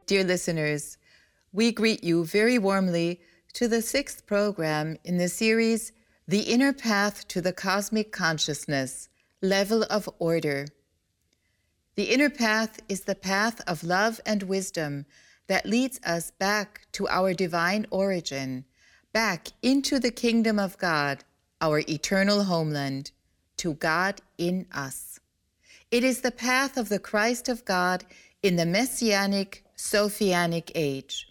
Dear listeners, we greet you very warmly to the 6th program in the series, The Inner Path to the Cosmic Consciousness, Level of Order. The inner path is the path of love and wisdom that leads us back to our divine origin, back into the kingdom of God, our eternal homeland, to God in us. It is the path of the Christ of God in the Messianic, Sophianic age.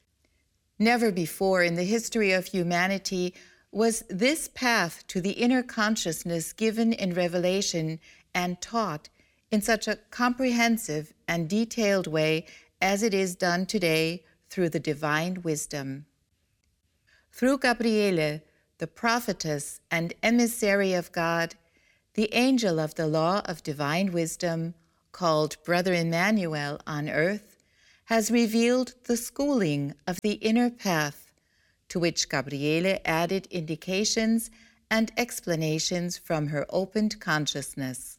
Never before in the history of humanity was this path to the inner consciousness given in Revelation and taught in such a comprehensive and detailed way as it is done today through the divine wisdom. Through Gabriele, the prophetess and emissary of God, the angel of the law of divine wisdom, called Brother Emmanuel on earth, has revealed the schooling of the inner path, to which Gabriele added indications and explanations from her opened consciousness.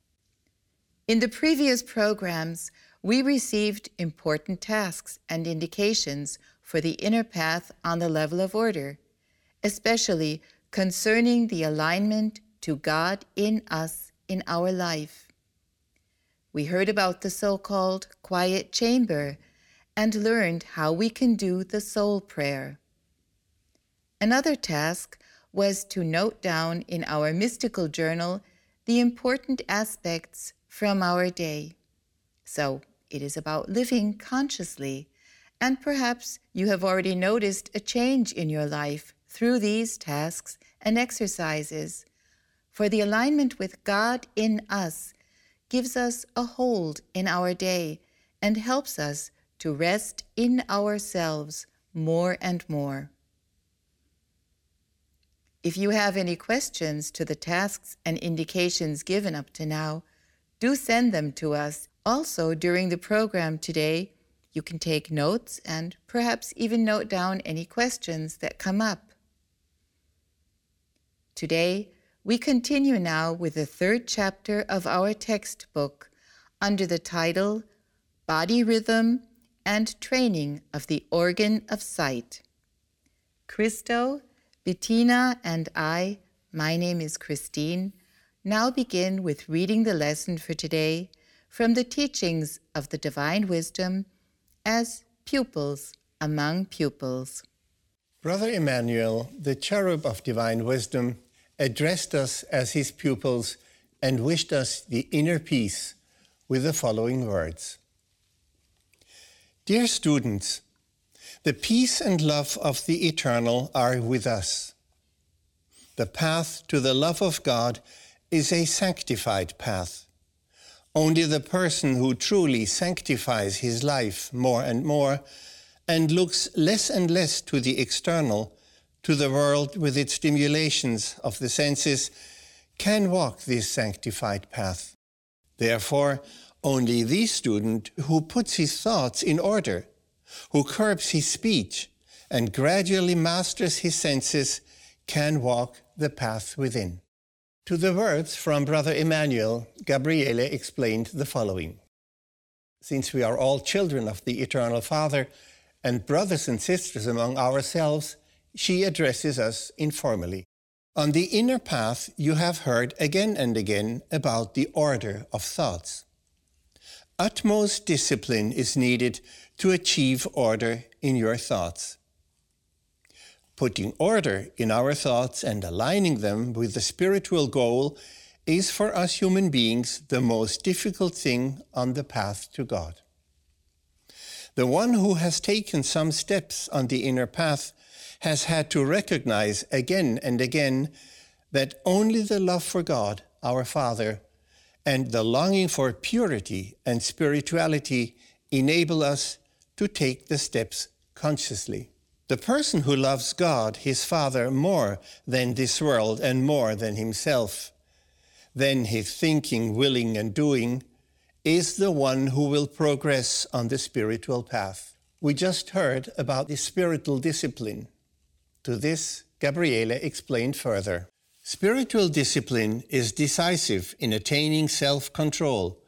In the previous programs, we received important tasks and indications for the inner path on the level of order, especially concerning the alignment to God in us in our life. We heard about the so-called quiet chamber and learned how we can do the soul prayer. Another task was to note down in our mystical journal the important aspects from our day. So it is about living consciously, and perhaps you have already noticed a change in your life through these tasks and exercises, for the alignment with God in us gives us a hold in our day and helps us to rest in ourselves more and more. If you have any questions to the tasks and indications given up to now, do send them to us. Also, during the program today, you can take notes and perhaps even note down any questions that come up. Today, we continue now with the 3rd chapter of our textbook under the title, Body Rhythm and Training of the Organ of Sight. Christo, Bettina, and I, my name is Christine, now begin with reading the lesson for today from the teachings of the Divine Wisdom as pupils among pupils. Brother Emmanuel, the cherub of Divine Wisdom, addressed us as his pupils and wished us the inner peace with the following words. Dear students, the peace and love of the Eternal are with us. The path to the love of God is a sanctified path. Only the person who truly sanctifies his life more and more and looks less and less to the external, to the world with its stimulations of the senses, can walk this sanctified path. Therefore, only the student who puts his thoughts in order, who curbs his speech, and gradually masters his senses, can walk the path within. To the words from Brother Emmanuel, Gabriele explained the following. Since we are all children of the Eternal Father and brothers and sisters among ourselves, she addresses us informally. On the inner path, you have heard again and again about the order of thoughts. Utmost discipline is needed to achieve order in your thoughts. Putting order in our thoughts and aligning them with the spiritual goal is for us human beings the most difficult thing on the path to God. The one who has taken some steps on the inner path has had to recognize again and again that only the love for God, our Father, and the longing for purity and spirituality enable us to take the steps consciously. The person who loves God, his Father, more than this world and more than himself, than his thinking, willing, and doing, is the one who will progress on the spiritual path. We just heard about the spiritual discipline. To this, Gabriele explained further. Spiritual discipline is decisive in attaining self-control,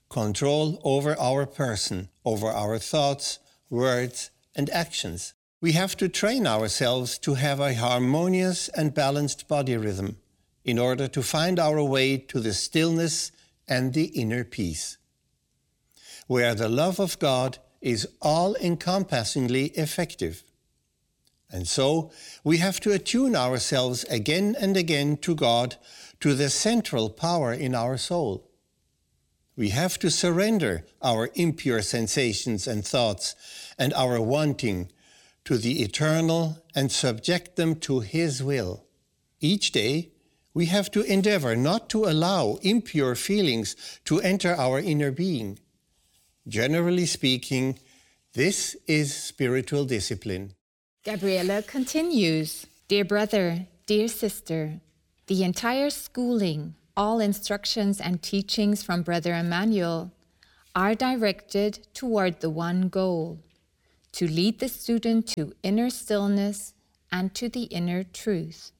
control over our person, over our thoughts, words, and actions. We have to train ourselves to have a harmonious and balanced body rhythm in order to find our way to the stillness and the inner peace, where the love of God is all-encompassingly effective. And so we have to attune ourselves again and again to God, to the central power in our soul. We have to surrender our impure sensations and thoughts and our wanting to the eternal and subject them to His will. Each day, we have to endeavor not to allow impure feelings to enter our inner being. Generally speaking, this is spiritual discipline. Gabriele continues, "Dear brother, dear sister, the entire schooling, all instructions and teachings from Brother Emmanuel are directed toward the one goal, to lead the student to inner stillness and to the inner truth.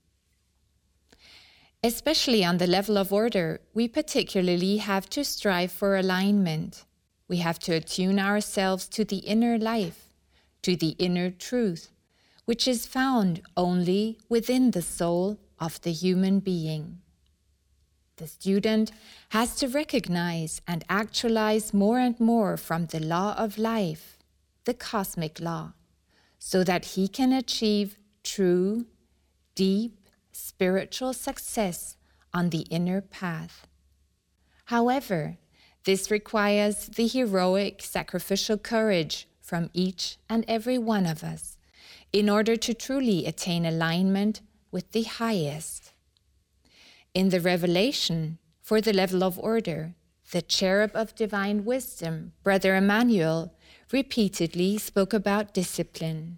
Especially on the level of order, we particularly have to strive for alignment. We have to attune ourselves to the inner life, to the inner truth, which is found only within the soul of the human being. The student has to recognize and actualize more and more from the law of life, the cosmic law, so that he can achieve true, deep, spiritual success on the inner path. However, this requires the heroic, sacrificial courage from each and every one of us in order to truly attain alignment with the highest. In the revelation for the level of order, the cherub of divine wisdom, Brother Emmanuel, repeatedly spoke about discipline.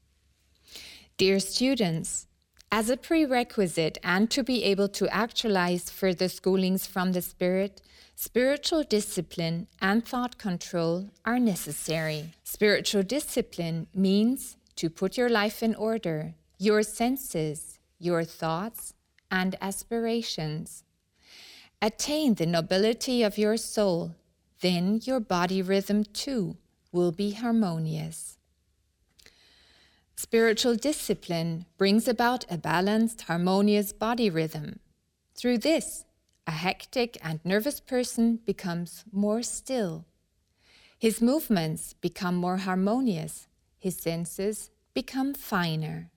Dear students, as a prerequisite and to be able to actualize further schoolings from the Spirit, spiritual discipline and thought control are necessary. Spiritual discipline means to put your life in order, your senses, your thoughts, and aspirations. Attain the nobility of your soul, then your body rhythm too will be harmonious. Spiritual discipline brings about a balanced, harmonious body rhythm. Through this, a hectic and nervous person becomes more still. His movements become more harmonious, his senses become finer.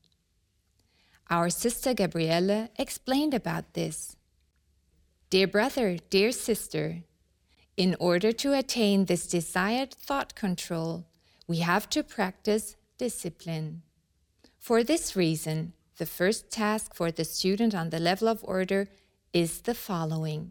Our sister Gabriele explained about this. Dear brother, dear sister, in order to attain this desired thought control, we have to practice discipline. For this reason, the first task for the student on the level of order is the following.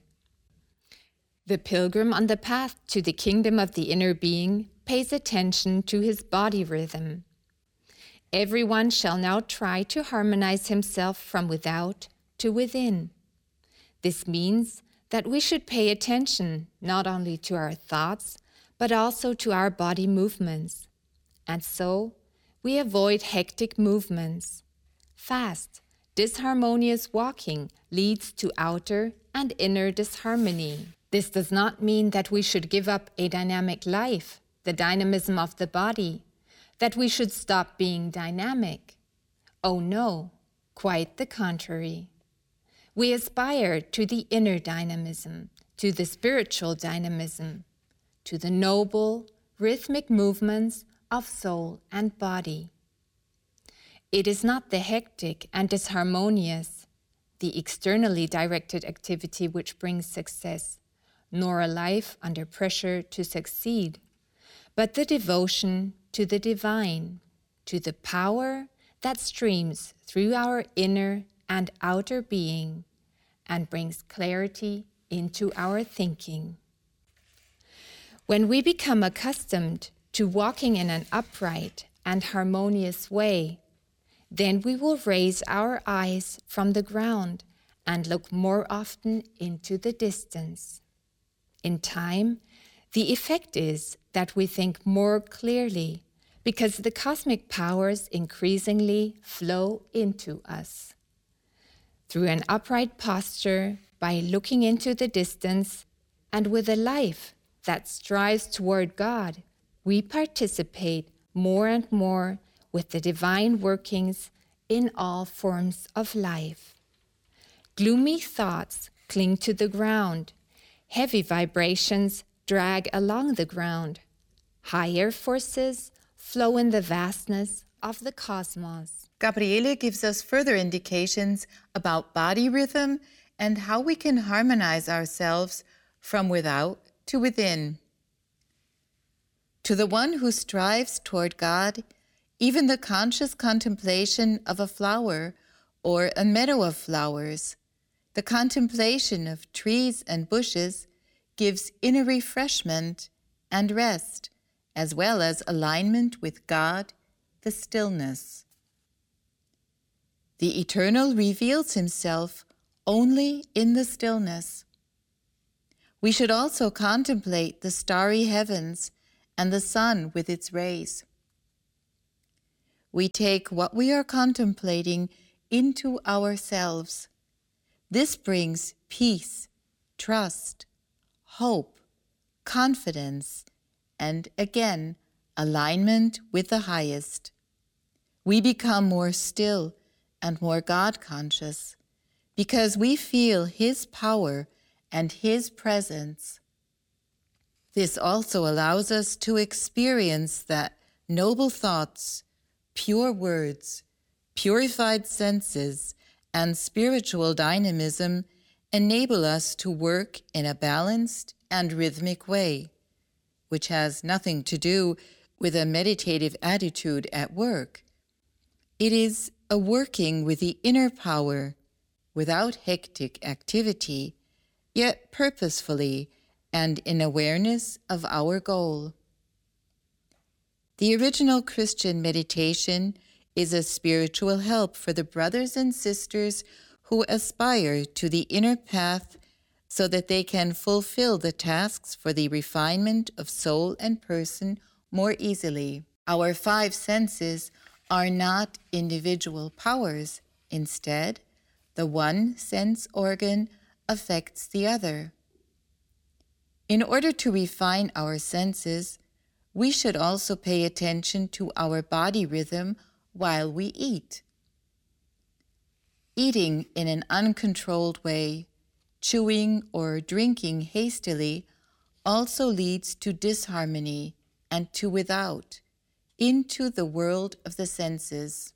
The pilgrim on the path to the kingdom of the inner being pays attention to his body rhythm. Everyone shall now try to harmonize himself from without to within. This means that we should pay attention not only to our thoughts, but also to our body movements. And so, we avoid hectic movements. Fast, disharmonious walking leads to outer and inner disharmony. This does not mean that we should give up a dynamic life, the dynamism of the body, that we should stop being dynamic. Oh no, quite the contrary. We aspire to the inner dynamism, to the spiritual dynamism, to the noble, rhythmic movements of soul and body. It is not the hectic and disharmonious, the externally directed activity which brings success, nor a life under pressure to succeed, but the devotion to the divine, to the power that streams through our inner and outer being and brings clarity into our thinking. When we become accustomed to walking in an upright and harmonious way, then we will raise our eyes from the ground and look more often into the distance. In time, the effect is that we think more clearly because the cosmic powers increasingly flow into us. Through an upright posture, by looking into the distance, and with a life that strives toward God, we participate more and more with the divine workings in all forms of life. Gloomy thoughts cling to the ground. Heavy vibrations drag along the ground. Higher forces flow in the vastness of the cosmos. Gabriele gives us further indications about body rhythm and how we can harmonize ourselves from without to within. To the one who strives toward God, even the conscious contemplation of a flower or a meadow of flowers, the contemplation of trees and bushes gives inner refreshment and rest, as well as alignment with God, the stillness. The Eternal reveals himself only in the stillness. We should also contemplate the starry heavens and the sun with its rays. We take what we are contemplating into ourselves. This brings peace, trust, hope, confidence, and again, alignment with the highest. We become more still and more God-conscious because we feel His power and His presence. This also allows us to experience that noble thoughts, pure words, purified senses, and spiritual dynamism enable us to work in a balanced and rhythmic way, which has nothing to do with a meditative attitude at work. It is a working with the inner power, without hectic activity, yet purposefully and in awareness of our goal. The original Christian meditation is a spiritual help for the brothers and sisters who aspire to the inner path so that they can fulfill the tasks for the refinement of soul and person more easily. Our 5 senses are not individual powers. Instead, the one sense organ affects the other. In order to refine our senses, we should also pay attention to our body rhythm while we eat. Eating in an uncontrolled way, chewing or drinking hastily, also leads to disharmony and to without, into the world of the senses.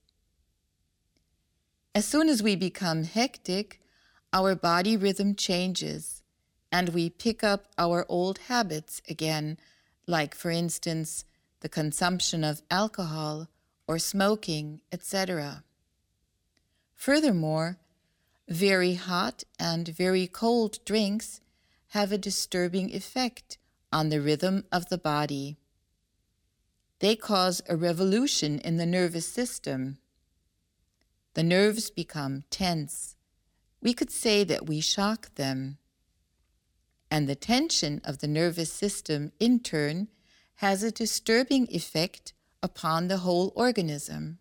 As soon as we become hectic, our body rhythm changes, and we pick up our old habits again, like, for instance, the consumption of alcohol or smoking, etc. Furthermore, very hot and very cold drinks have a disturbing effect on the rhythm of the body. They cause a revolution in the nervous system. The nerves become tense. We could say that we shock them. And the tension of the nervous system, in turn, has a disturbing effect upon the whole organism.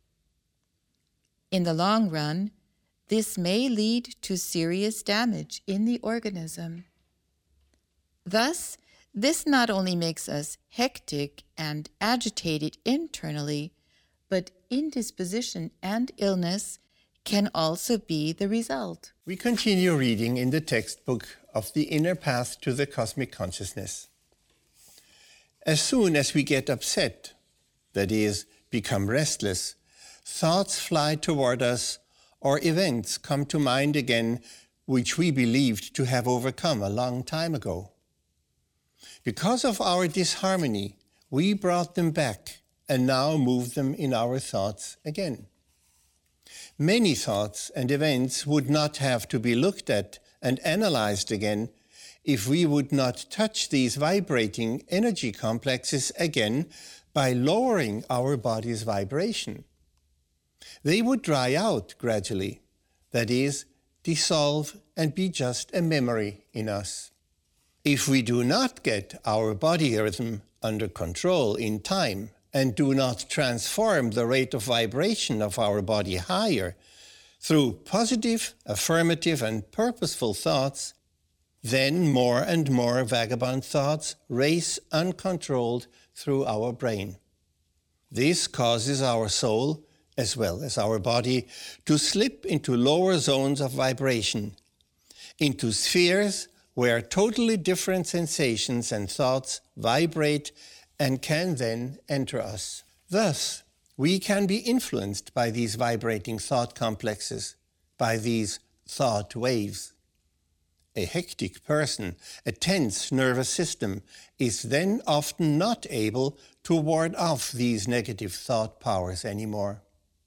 In the long run, this may lead to serious damage in the organism. Thus, this not only makes us hectic and agitated internally, but indisposition and illness can also be the result. We continue reading in the textbook of The Inner Path to the Cosmic Consciousness. As soon as we get upset, that is, become restless, thoughts fly toward us or events come to mind again which we believed to have overcome a long time ago. Because of our disharmony, we brought them back and now move them in our thoughts again. Many thoughts and events would not have to be looked at and analyzed again if we would not touch these vibrating energy complexes again by lowering our body's vibration. They would dry out gradually, that is, dissolve and be just a memory in us. If we do not get our body rhythm under control in time and do not transform the rate of vibration of our body higher through positive, affirmative, and purposeful thoughts, Then more and more vagabond thoughts race uncontrolled through our brain. This causes our soul, as well as our body, to slip into lower zones of vibration, into spheres where totally different sensations and thoughts vibrate and can then enter us. Thus, we can be influenced by these vibrating thought complexes, by these thought waves. A hectic person, a tense nervous system, is then often not able to ward off these negative thought powers anymore.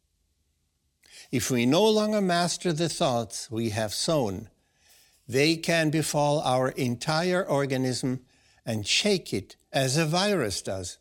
If we no longer master the thoughts we have sown, they can befall our entire organism and shake it as a virus does.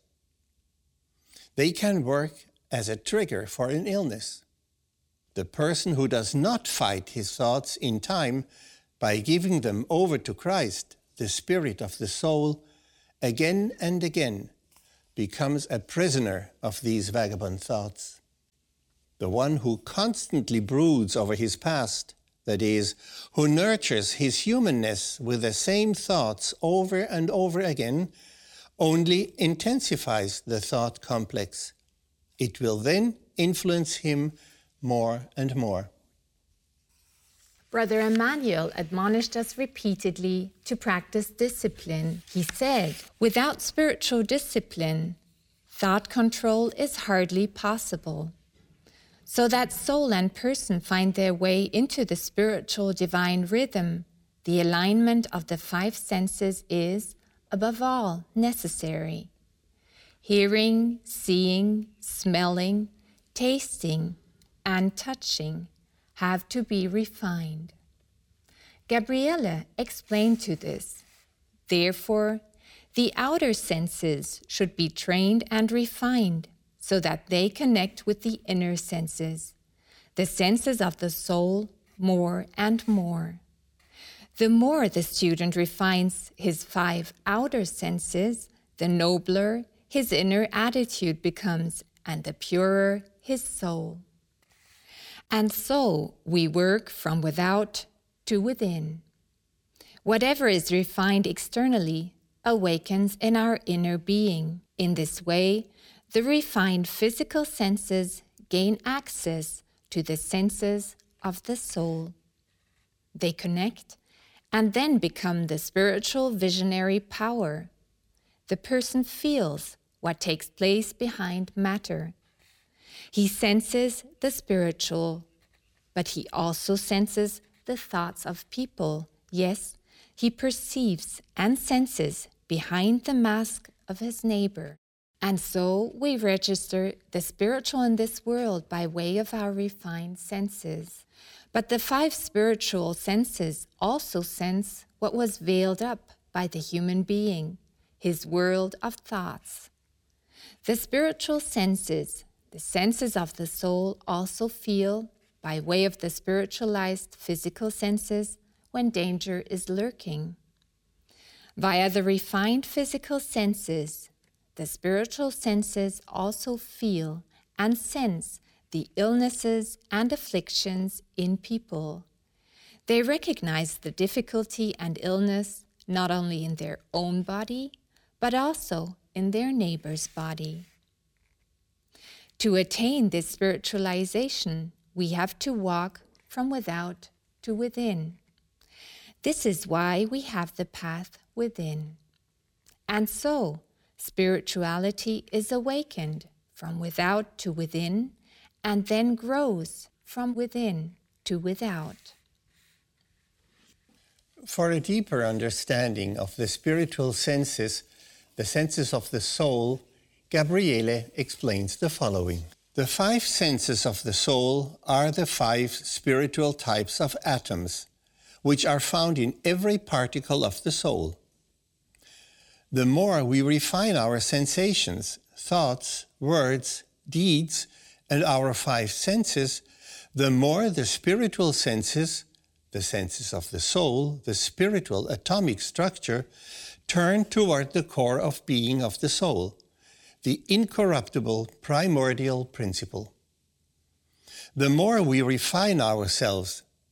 They can work as a trigger for an illness. The person who does not fight his thoughts in time by giving them over to Christ, the Spirit of the soul, again and again becomes a prisoner of these vagabond thoughts. The one who constantly broods over his past, that is, who nurtures his humanness with the same thoughts over and over again, only intensifies the thought complex. It will then influence him more and more. Brother Emmanuel admonished us repeatedly to practice discipline. He said, without spiritual discipline, thought control is hardly possible. So that soul and person find their way into the spiritual divine rhythm, the alignment of the five senses is, above all, necessary. Hearing, seeing, smelling, tasting, and touching have to be refined. Gabriele explained to this. Therefore, the outer senses should be trained and refined so that they connect with the inner senses, the senses of the soul, more and more. The more the student refines his five outer senses, the nobler his inner attitude becomes and the purer his soul. And so we work from without to within. Whatever is refined externally awakens in our inner being. In this way, the refined physical senses gain access to the senses of the soul. They connect and then become the spiritual visionary power. The person feels what takes place behind matter. He senses the spiritual, but he also senses the thoughts of people. Yes, he perceives and senses behind the mask of his neighbor. And so we register the spiritual in this world by way of our refined senses. But the five spiritual senses also sense what was veiled up by the human being, his world of thoughts. The spiritual senses, the senses of the soul, also feel, by way of the spiritualized physical senses, when danger is lurking. Via the refined physical senses, the spiritual senses also feel and sense the illnesses and afflictions in people. They recognize the difficulty and illness not only in their own body, but also in their neighbor's body. To attain this spiritualization, we have to walk from without to within. This is why we have the path within. And so, spirituality is awakened from without to within, and then grows from within to without. For a deeper understanding of the spiritual senses, the senses of the soul, Gabriele explains the following. The five senses of the soul are the five spiritual types of atoms, which are found in every particle of the soul. The more we refine our sensations, thoughts, words, deeds, and our five senses, the more the spiritual senses, the senses of the soul, the spiritual atomic structure, turn toward the core of being of the soul, the incorruptible primordial principle. The more we refine ourselves,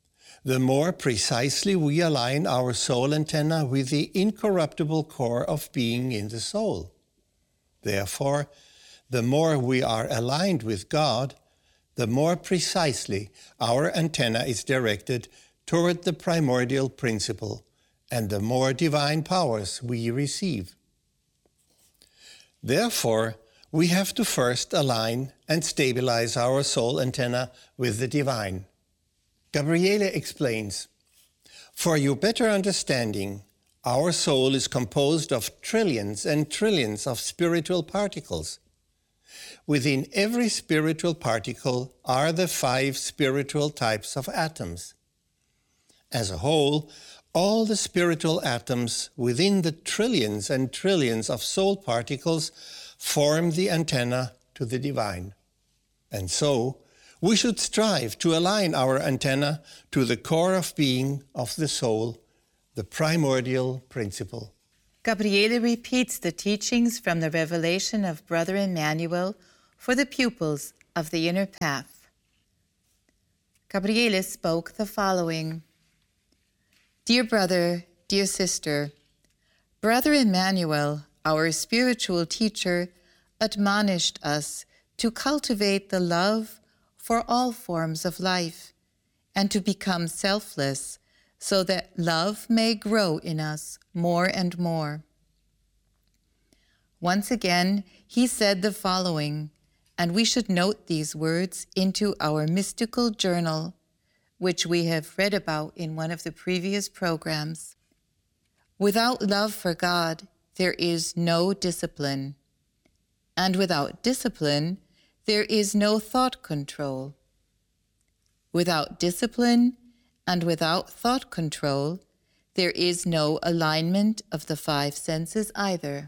the more precisely we align our soul antenna with the incorruptible core of being in the soul. Therefore, the more we are aligned with God, the more precisely our antenna is directed toward the primordial principle, and the more divine powers we receive. Therefore, we have to first align and stabilize our soul antenna with the divine. Gabriele explains, "For your better understanding, our soul is composed of trillions and trillions of spiritual particles. Within every spiritual particle are the 5 spiritual types of atoms. As a whole, all the spiritual atoms within the trillions and trillions of soul particles form the antenna to the divine. And so, we should strive to align our antenna to the core of being of the soul, the primordial principle." Gabriele repeats the teachings from the revelation of Brother Emmanuel for the pupils of the Inner Path. Gabriele spoke the following: "Dear brother, dear sister, Brother Emmanuel, our spiritual teacher, admonished us to cultivate the love for all forms of life and to become selfless so that love may grow in us more and more. Once again, he said the following, and we should note these words into our mystical journal, which we have read about in one of the previous programs. Without love for God, there is no discipline. And without discipline, there is no thought control. Without discipline and without thought control, there is no alignment of the 5 senses either."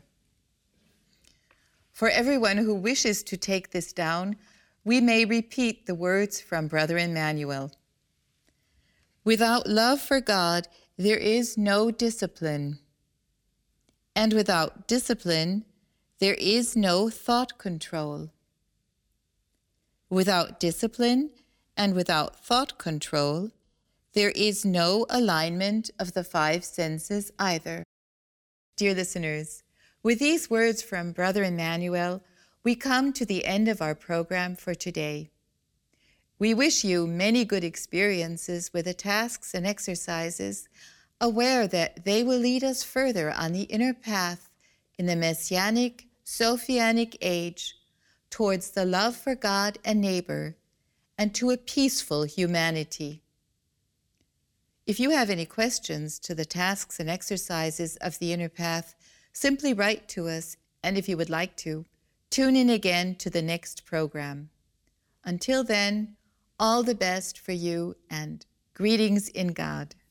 For everyone who wishes to take this down, we may repeat the words from Brother Emmanuel. Without love for God, there is no discipline. And without discipline, there is no thought control. Without discipline and without thought control, there is no alignment of the 5 senses either. Dear listeners, with these words from Brother Emmanuel, we come to the end of our program for today. We wish you many good experiences with the tasks and exercises, aware that they will lead us further on the inner path in the Messianic, Sophianic age towards the love for God and neighbor and to a peaceful humanity. If you have any questions to the tasks and exercises of the inner path, simply write to us, and if you would like to, tune in again to the next program. Until then, all the best for you and greetings in God.